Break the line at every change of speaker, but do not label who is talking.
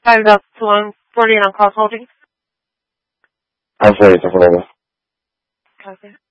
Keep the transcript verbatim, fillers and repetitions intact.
Five Delta to one forty on call holding.
I'm sorry, it's a hold.
Okay.